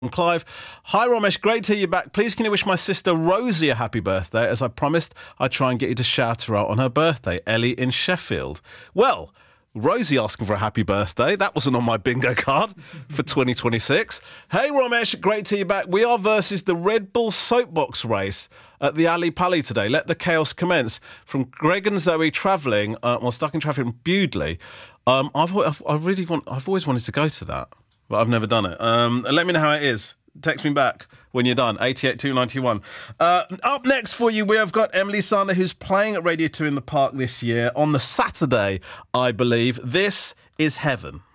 Clive. Hi Romesh, great to hear you back. Please can you wish my sister Rosie a happy birthday? As I promised, I'd try and get you to shout her out on her birthday. Ellie in Sheffield. Well, Rosie asking for a happy birthday. That wasn't on my bingo card for 2026. Hey Romesh, great to hear you back. We are versus the Red Bull soapbox race at the Ali Pali today. Let the chaos commence. From Greg and Zoe travelling, stuck in traffic in Bewdley. I've always wanted to go to that, but I've never done it. Let me know how it is. Text me back when you're done. 88291. Up next for you, we have got Emily Sander, who's playing at Radio 2 in the Park this year on the Saturday, I believe. This is Heaven.